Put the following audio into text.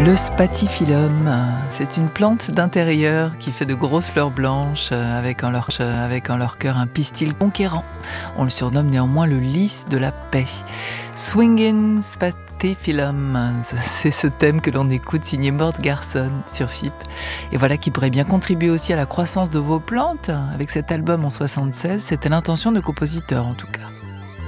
Le spathiphyllum, c'est une plante d'intérieur qui fait de grosses fleurs blanches avec en leur cœur un pistil conquérant. On le surnomme néanmoins le lys de la paix. Swingin' Spathiphyllum, c'est ce thème que l'on écoute signé Mort Garson sur FIP. Et voilà qui pourrait bien contribuer aussi à la croissance de vos plantes. Avec cet album en 76, c'était l'intention de compositeur en tout cas.